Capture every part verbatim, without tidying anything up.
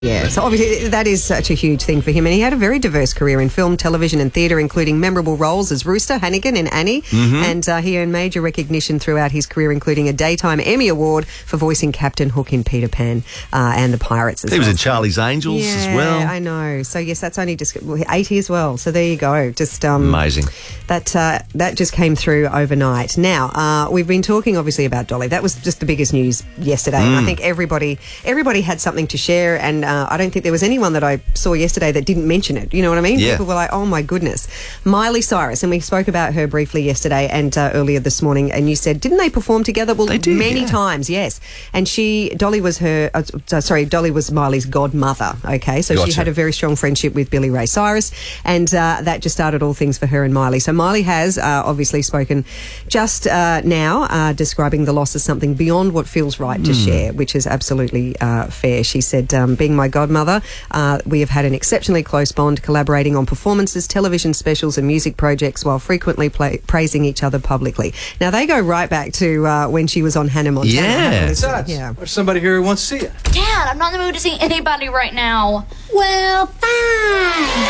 Yeah, so obviously that is such a huge thing for him, and he had a very diverse career in film, television and theatre, including memorable roles as Rooster Hannigan in Annie, mm-hmm. and uh, he earned major recognition throughout his career, including a Daytime Emmy Award for voicing Captain Hook in Peter Pan uh, and the Pirates as he well. was in Charlie's Angels yeah, as well. I know. So yes, that's only just eighty as well. So there you go. Just um, amazing. That uh, that just came through overnight. Now uh, we've been talking obviously about Dolly. That was just the biggest news yesterday. Mm. And I think everybody everybody had something to share, and uh, I don't think there was anyone that I saw yesterday that didn't mention it. You know what I mean? Yeah. People were like, oh my goodness. Miley Cyrus, and we spoke about her briefly yesterday and uh, earlier this morning, and you said, didn't they perform together? Well, they did, many yeah. times, yes. And she, Dolly was her, uh, sorry, Dolly was Miley's godmother, okay? So Gotcha. she had a very strong friendship with Billy Ray Cyrus, and uh, that just started all things for her and Miley. So Miley has uh, obviously spoken just uh, now, uh, describing the loss as something beyond what feels right to mm. share, which is absolutely uh, fair. She said, um, being my godmother, uh, we have had an exceptionally close bond, collaborating on performances, television specials and music projects while frequently play, praising each other publicly. Now, they go right back to uh, when she was on Hannah Montana. Yeah. Dad, yeah. There's somebody here who wants to see you. Dad, I'm not in the mood to see anybody right now. Well, fine.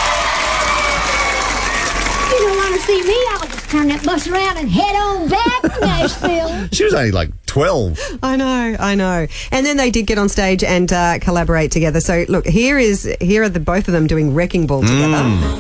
You don't want to see me, I'll just turn that bus around and head on back to Nashville. She was only like twelve. I know, I know. And then they did get on stage and uh, collaborate together. So look, here is here are the both of them doing Wrecking Ball together. Mm.